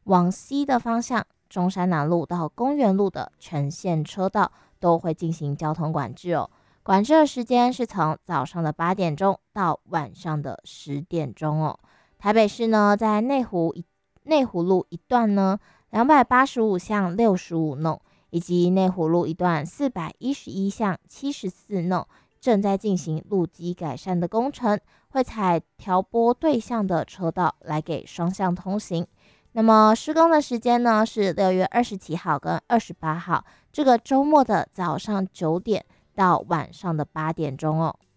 往西的方向，中山南路到公园路的全线车道都会进行交通管制哦。管制的时间是从早上的8点钟到晚上的10点钟哦。台北市呢，在内湖路一段呢285巷65弄，以及内湖路一段411巷74弄，正在进行路基改善的工程，会采调拨对向的车道来给双向通行。那么施工的时间呢是6月27号跟28号这个周末的早上9点到晚上的8点钟哦。